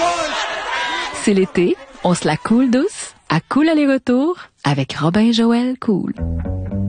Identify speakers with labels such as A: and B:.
A: C'est l'été, on se la coule douce, à Cool aller-retour avec Robin Joël Cool.